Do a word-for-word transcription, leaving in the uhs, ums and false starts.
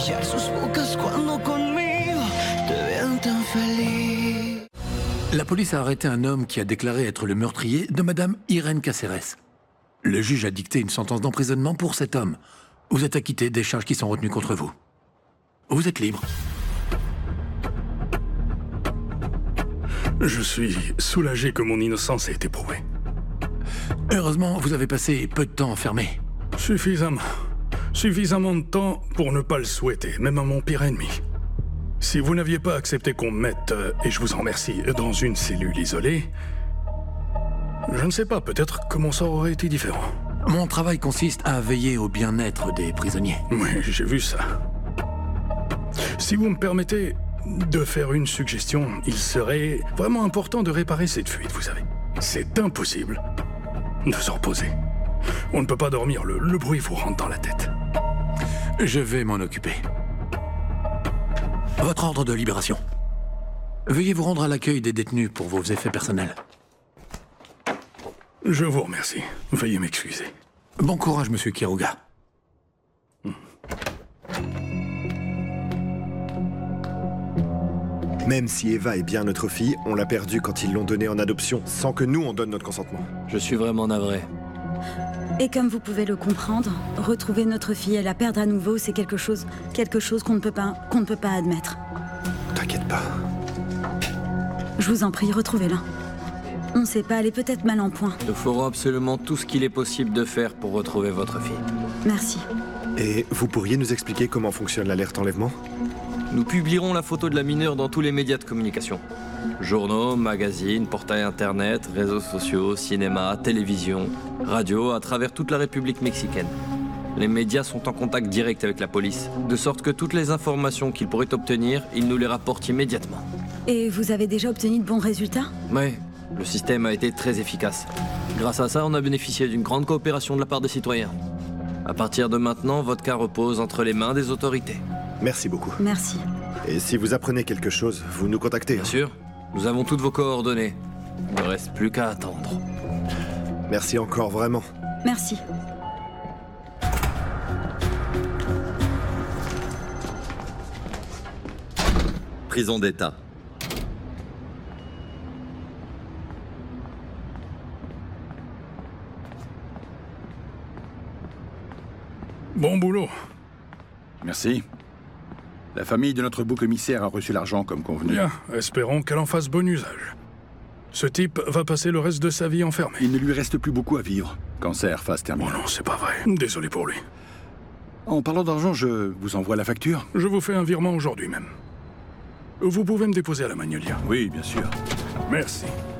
brillar sus bocas cuando conmigo te vean tan feliz. La police a arrêté un homme qui a déclaré être le meurtrier de Madame Irène Cáceres. Le juge a dicté une sentence d'emprisonnement pour cet homme. Vous êtes acquitté des charges qui sont retenues contre vous. Vous êtes libre. Je suis soulagé que mon innocence ait été prouvée. Heureusement, vous avez passé peu de temps enfermé. Suffisamment. Suffisamment de temps pour ne pas le souhaiter, même à mon pire ennemi. Si vous n'aviez pas accepté qu'on me mette, euh, et je vous en remercie, dans une cellule isolée, je ne sais pas, peut-être que mon sort aurait été différent. Mon travail consiste à veiller au bien-être des prisonniers. Oui, j'ai vu ça. Si vous me permettez de faire une suggestion, il serait vraiment important de réparer cette fuite, vous savez. C'est impossible de se reposer. On ne peut pas dormir, le, le bruit vous rentre dans la tête. Je vais m'en occuper. Votre ordre de libération. Veuillez vous rendre à l'accueil des détenus pour vos effets personnels. Je vous remercie. Veuillez m'excuser. Bon courage, monsieur Quiroga. Même si Eva est bien notre fille, on l'a perdue quand ils l'ont donnée en adoption, sans que nous on donne notre consentement. Je suis vraiment navré. Et comme vous pouvez le comprendre, retrouver notre fille et la perdre à nouveau, c'est quelque chose, quelque chose qu'on ne peut pas, qu'on ne peut pas admettre. T'inquiète pas. Je vous en prie, retrouvez-la. On ne sait pas, elle est peut-être mal en point. Nous ferons absolument tout ce qu'il est possible de faire pour retrouver votre fille. Merci. Et vous pourriez nous expliquer comment fonctionne l'alerte enlèvement ? Nous publierons la photo de la mineure dans tous les médias de communication. Journaux, magazines, portails internet, réseaux sociaux, cinéma, télévision, radio, à travers toute la République mexicaine. Les médias sont en contact direct avec la police, de sorte que toutes les informations qu'ils pourraient obtenir, ils nous les rapportent immédiatement. Et vous avez déjà obtenu de bons résultats ? Oui, le système a été très efficace. Grâce à ça, on a bénéficié d'une grande coopération de la part des citoyens. À partir de maintenant, votre cas repose entre les mains des autorités. Merci beaucoup. Merci. Et si vous apprenez quelque chose, vous nous contactez. Bien sûr, nous avons toutes vos coordonnées. Il ne reste plus qu'à attendre. Merci encore, vraiment. Merci. Prison d'État. Bon boulot. Merci. La famille de notre beau commissaire a reçu l'argent comme convenu. Bien, espérons qu'elle en fasse bon usage. Ce type va passer le reste de sa vie enfermé. Il ne lui reste plus beaucoup à vivre. Cancer, phase terminale. Oh non, c'est pas vrai. Désolé pour lui. En parlant d'argent, je vous envoie la facture. Je vous fais un virement aujourd'hui même. Vous pouvez me déposer à la Magnolia. Oui, bien sûr. Merci.